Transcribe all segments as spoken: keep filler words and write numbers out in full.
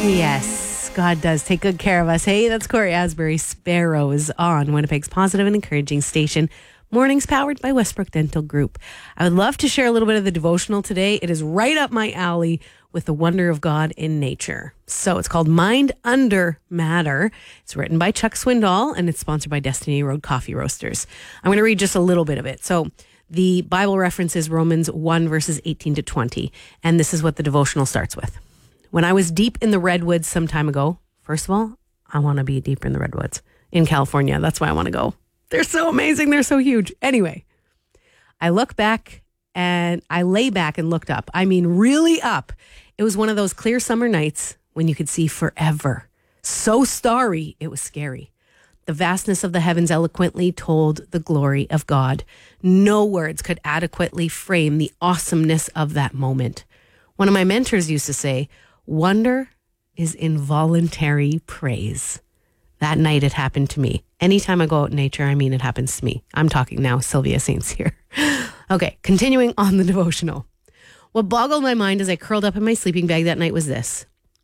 Yes, God does take good care of us. Hey, that's Corey Asbury. Sparrows on Winnipeg's positive and encouraging station. Mornings powered by Westbrook Dental Group. I would love to share a little bit of the devotional today. It is right up my alley with the wonder of God in nature. So it's called Mind Under Matter. It's written by Chuck Swindoll and it's sponsored by Destiny Road Coffee Roasters. I'm going to read just a little bit of it. So the Bible references Romans one verses eighteen to twenty. And this is what the devotional starts with. When I was deep in the redwoods some time ago, first of all, I want to be deep in the redwoods in California. That's why I want to go. They're so amazing. They're so huge. Anyway, I look back and I lay back and looked up. I mean, really up. It was one of those clear summer nights when you could see forever. So starry, it was scary. The vastness of the heavens eloquently told the glory of God. No words could adequately frame the awesomeness of that moment. One of my mentors used to say, wonder is involuntary praise. That night it happened to me. Anytime I go out in nature, I mean, it happens to me. I'm talking now, Sylvia Saints here. Okay, continuing on the devotional. What boggled my mind as I curled up in my sleeping bag that night was this.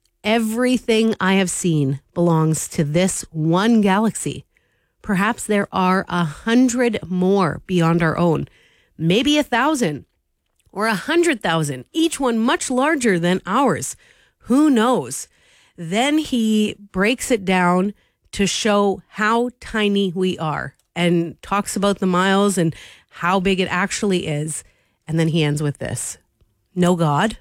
Everything I have seen belongs to this one galaxy. Perhaps there are a hundred more beyond our own, maybe a thousand or a hundred thousand, each one much larger than ours. Who knows? Then he breaks it down to show how tiny we are and talks about the miles and how big it actually is. And then he ends with this. No God?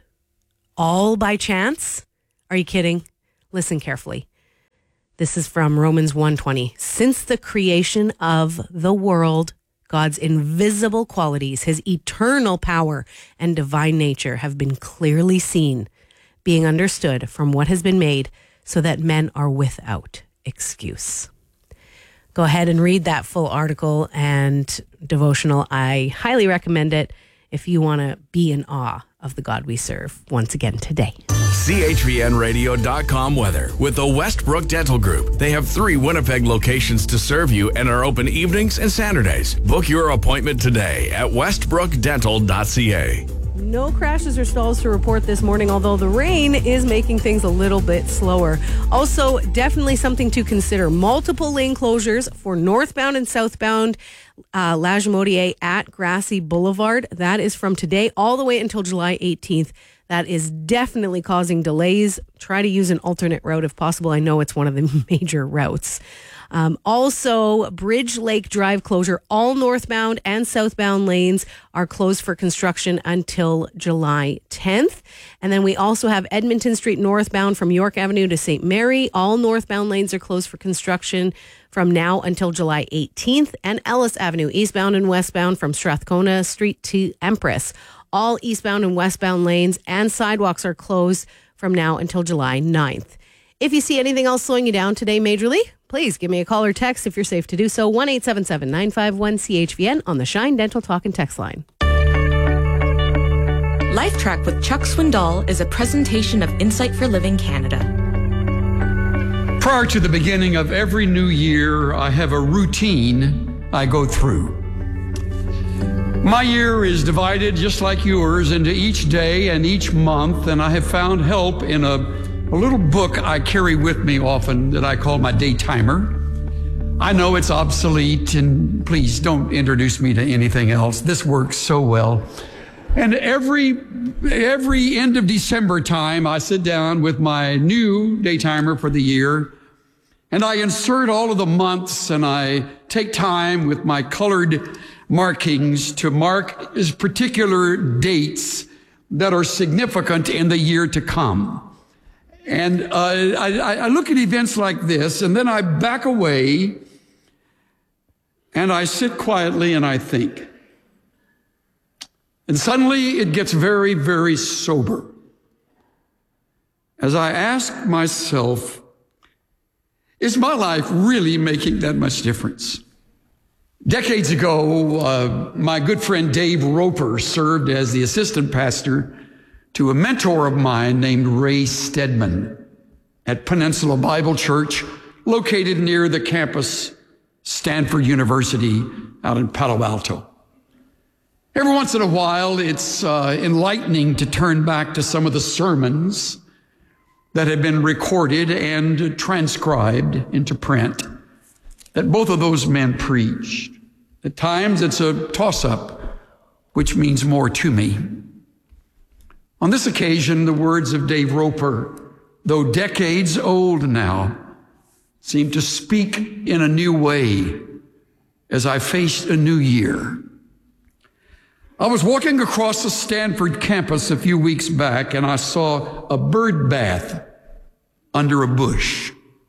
All by chance? Are you kidding? Listen carefully. This is from Romans one twenty. Since the creation of the world, God's invisible qualities, his eternal power and divine nature have been clearly seen, being understood from what has been made, so that men are without excuse. Go ahead and read that full article and devotional. I highly recommend it if you want to be in awe of the God we serve once again today. C H V N radio dot com weather with the Westbrook Dental Group. They have three Winnipeg locations to serve you and are open evenings and Saturdays. Book your appointment today at westbrook dental dot c a. No crashes or stalls to report this morning, although the rain is making things a little bit slower. Also, definitely something to consider. Multiple lane closures for northbound and southbound uh, Lagimodiere at Grassy Boulevard. That is from today all the way until July eighteenth. That is definitely causing delays. Try to use an alternate route if possible. I know it's one of the major routes. Um, also, Bridge Lake Drive closure. All northbound and southbound lanes are closed for construction until July tenth. And then we also have Edmonton Street northbound from York Avenue to Saint Mary. All northbound lanes are closed for construction from now until July eighteenth. And Ellis Avenue eastbound and westbound from Strathcona Street to Empress. All eastbound and westbound lanes and sidewalks are closed from now until July ninth. If you see anything else slowing you down today majorly, please give me a call or text if you're safe to do so. one eight seven seven, nine five one, C H V N on the Shine Dental Talk and Text line. Life Track with Chuck Swindoll is a presentation of Insight for Living Canada. Prior to the beginning of every new year, I have a routine I go through. My year is divided, just like yours, into each day and each month, and I have found help in a, a little book I carry with me often that I call my day timer. I know it's obsolete, and please don't introduce me to anything else. This works so well. And every every end of December time, I sit down with my new day timer for the year, and I insert all of the months, and I take time with my colored markings to mark particular dates that are significant in the year to come. And uh, I, I look at events like this, and then I back away, and I sit quietly and I think. And suddenly it gets very, very sober as I ask myself, is my life really making that much difference? Decades ago, uh, my good friend Dave Roper served as the assistant pastor to a mentor of mine named Ray Stedman at Peninsula Bible Church, located near the campus, Stanford University, out in Palo Alto. Every once in a while, it's uh, enlightening to turn back to some of the sermons that have been recorded and transcribed into print that both of those men preached. At times it's a toss-up, which means more to me. On this occasion, the words of Dave Roper, though decades old now, seem to speak in a new way as I faced a new year. I was walking across the Stanford campus a few weeks back, and I saw a bird bath under a bush.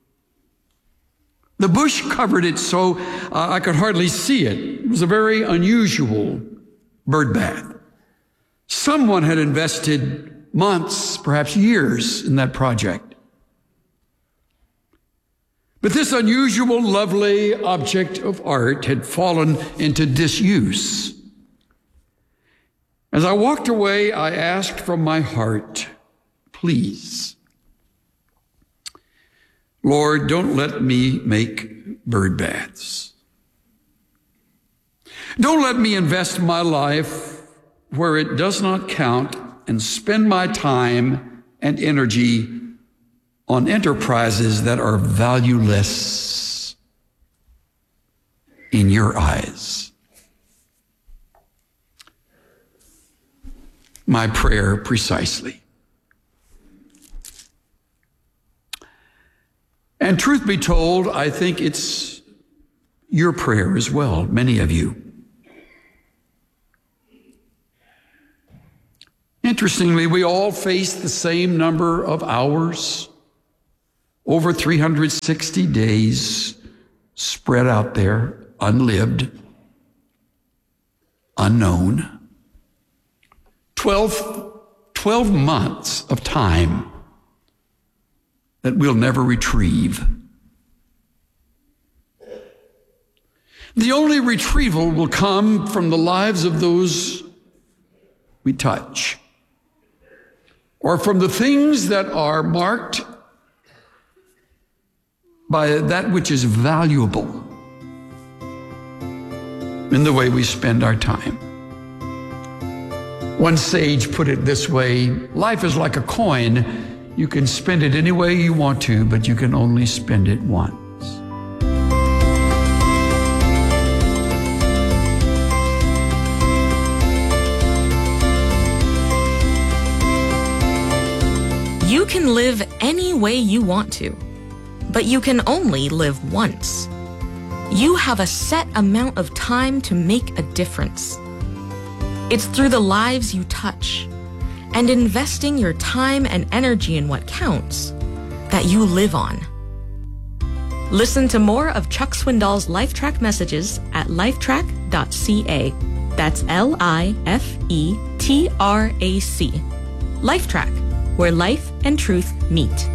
The bush covered it so uh, I could hardly see it. It was a very unusual bird bath. Someone had invested months, perhaps years, in that project. But this unusual, lovely object of art had fallen into disuse. As I walked away, I asked from my heart, please, Lord, don't let me make bird baths. Don't let me invest my life where it does not count and spend my time and energy on enterprises that are valueless in your eyes. My prayer precisely. And truth be told, I think it's your prayer as well, many of you. Interestingly, we all face the same number of hours, over three hundred sixty days spread out there, unlived, unknown. twelve, twelve months of time that we'll never retrieve. The only retrieval will come from the lives of those we touch, or from the things that are marked by that which is valuable in the way we spend our time. One sage put it this way: life is like a coin. You can spend it any way you want to, but you can only spend it once. You can live any way you want to, but you can only live once. You have a set amount of time to make a difference. It's through the lives you touch and investing your time and energy in what counts that you live on. Listen to more of Chuck Swindoll's LifeTrack messages at lifetrack dot c a. That's L I F E T R A C. LifeTrack, where life and truth meet.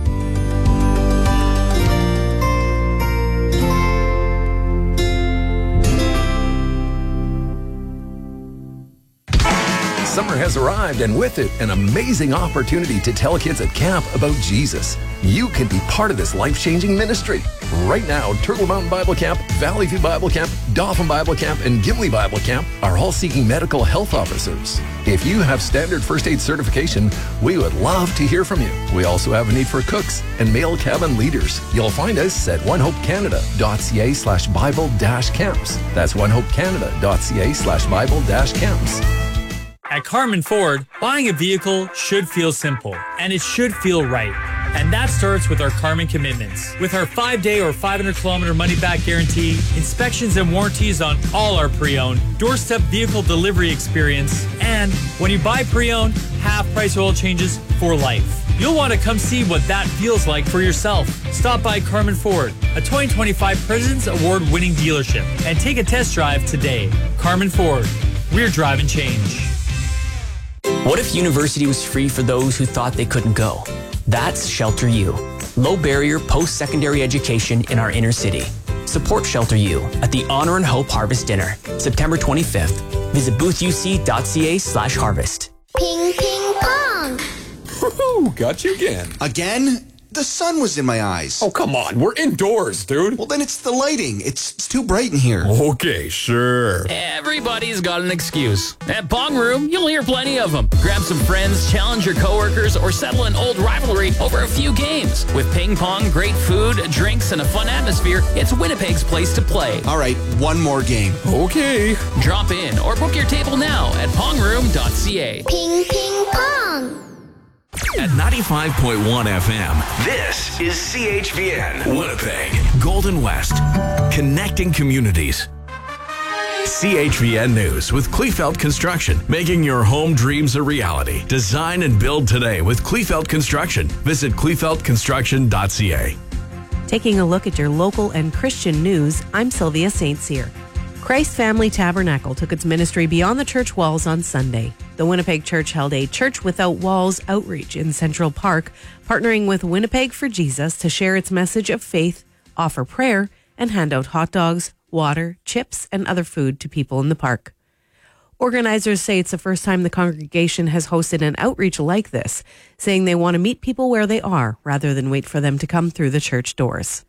Summer has arrived, and with it, an amazing opportunity to tell kids at camp about Jesus. You can be part of this life-changing ministry. Right now, Turtle Mountain Bible Camp, Valley View Bible Camp, Dauphin Bible Camp, and Gimli Bible Camp are all seeking medical health officers. If you have standard first aid certification, we would love to hear from you. We also have a need for cooks and male cabin leaders. You'll find us at onehopecanada.ca slash Bible dash camps. That's onehopecanada.ca slash Bible dash camps. At Carman Ford, buying a vehicle should feel simple, and it should feel right. And that starts with our Carman commitments. With our five-day or five hundred kilometer money-back guarantee, inspections and warranties on all our pre-owned, doorstep vehicle delivery experience, and when you buy pre-owned, half-price oil changes for life. You'll want to come see what that feels like for yourself. Stop by Carman Ford, a twenty twenty-five President's Award-winning dealership, and take a test drive today. Carman Ford, we're driving change. What if university was free for those who thought they couldn't go? That's Shelter U, low-barrier post-secondary education in our inner city. Support Shelter U at the Honor and Hope Harvest Dinner, September twenty-fifth. Visit boothuc.ca slash harvest. Ping, ping, pong. Woohoo! Got you again. Again? The sun was in my eyes. Oh, come on. We're indoors, dude. Well, then it's the lighting. It's, it's too bright in here. Okay, sure. Everybody's got an excuse. At Pong Room, you'll hear plenty of them. Grab some friends, challenge your coworkers, or settle an old rivalry over a few games. With ping pong, great food, drinks, and a fun atmosphere, it's Winnipeg's place to play. All right, one more game. Okay. Drop in or book your table now at pong room dot c a. Ping, ping, pong. At ninety-five point one F M, this is C H V N, Winnipeg, Golden West, connecting communities. C H V N News with Kleefeld Construction, making your home dreams a reality. Design and build today with Kleefeld Construction. Visit kleefeld construction dot c a. Taking a look at your local and Christian news, I'm Sylvia Saint Cyr. Christ Family Tabernacle took its ministry beyond the church walls on Sunday. The Winnipeg Church held a Church Without Walls outreach in Central Park, partnering with Winnipeg for Jesus to share its message of faith, offer prayer, and hand out hot dogs, water, chips, and other food to people in the park. Organizers say it's the first time the congregation has hosted an outreach like this, saying they want to meet people where they are rather than wait for them to come through the church doors.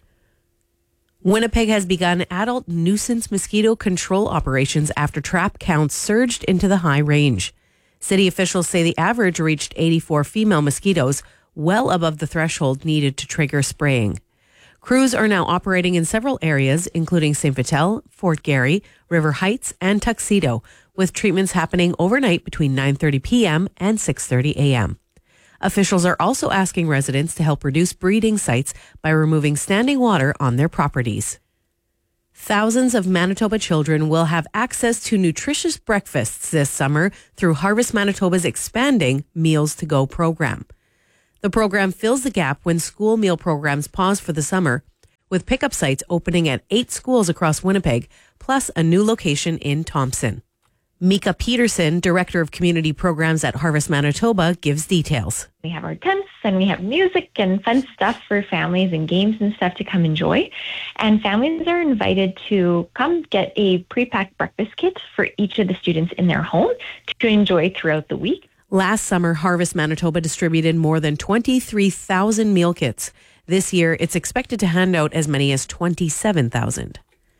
Winnipeg has begun adult nuisance mosquito control operations after trap counts surged into the high range. City officials say the average reached eighty-four female mosquitoes, well above the threshold needed to trigger spraying. Crews are now operating in several areas, including Saint Vital, Fort Garry, River Heights, and Tuxedo, with treatments happening overnight between nine thirty p.m. and six thirty a.m. Officials are also asking residents to help reduce breeding sites by removing standing water on their properties. Thousands of Manitoba children will have access to nutritious breakfasts this summer through Harvest Manitoba's expanding Meals to Go program. The program fills the gap when school meal programs pause for the summer, with pickup sites opening at eight schools across Winnipeg, plus a new location in Thompson. Mika Peterson, Director of Community Programs at Harvest Manitoba, gives details. We have our tents and we have music and fun stuff for families and games and stuff to come enjoy. And families are invited to come get a pre-packed breakfast kit for each of the students in their home to enjoy throughout the week. Last summer, Harvest Manitoba distributed more than twenty-three thousand meal kits. This year, it's expected to hand out as many as twenty-seven thousand.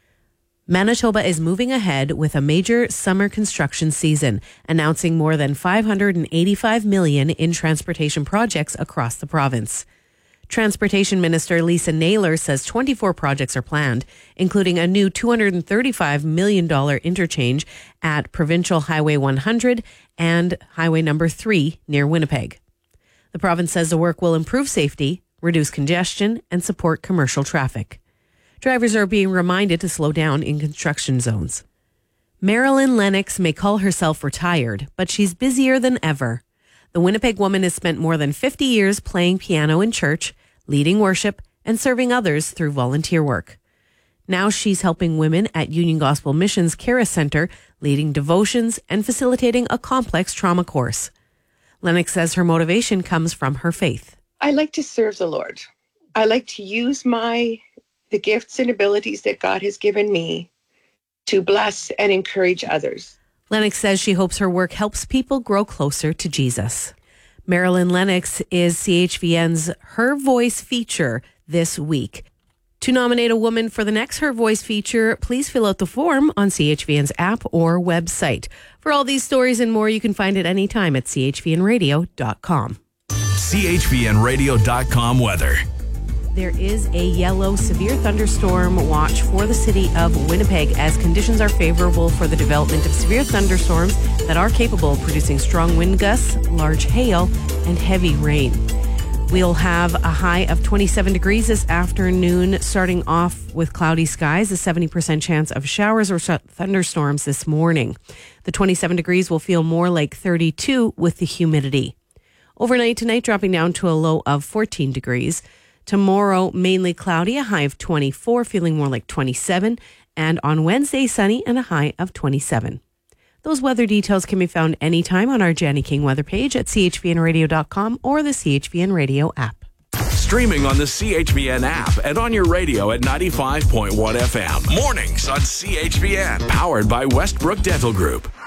Manitoba is moving ahead with a major summer construction season, announcing more than five hundred eighty-five million dollars in transportation projects across the province. Transportation Minister Lisa Naylor says twenty-four projects are planned, including a new two hundred thirty-five million dollars interchange at Provincial Highway one hundred and Highway number three near Winnipeg. The province says the work will improve safety, reduce congestion, and support commercial traffic. Drivers are being reminded to slow down in construction zones. Marilyn Lennox may call herself retired, but she's busier than ever. The Winnipeg woman has spent more than fifty years playing piano in church, leading worship, and serving others through volunteer work. Now she's helping women at Union Gospel Mission's Caris Center, leading devotions and facilitating a complex trauma course. Lennox says her motivation comes from her faith. I like to serve the Lord. I like to use my the gifts and abilities that God has given me to bless and encourage others. Lennox says she hopes her work helps people grow closer to Jesus. Marilyn Lennox is C H V N's Her Voice feature this week. To nominate a woman for the next Her Voice feature, please fill out the form on C H V N's app or website. For all these stories and more, you can find it anytime at c h v n radio dot com. c h v n radio dot com weather. There is a yellow severe thunderstorm watch for the city of Winnipeg as conditions are favorable for the development of severe thunderstorms that are capable of producing strong wind gusts, large hail, and heavy rain. We'll have a high of twenty-seven degrees this afternoon, starting off with cloudy skies, a seventy percent chance of showers or thunderstorms this morning. The twenty-seven degrees will feel more like thirty-two with the humidity. Overnight tonight, dropping down to a low of fourteen degrees. Tomorrow, mainly cloudy, a high of twenty-four, feeling more like twenty-seven. And on Wednesday, sunny and a high of twenty-seven. Those weather details can be found anytime on our Janny King weather page at c h v n radio dot com or the C H V N Radio app. Streaming on the C H V N app and on your radio at ninety-five point one F M. Mornings on C H V N. Powered by Westbrook Dental Group.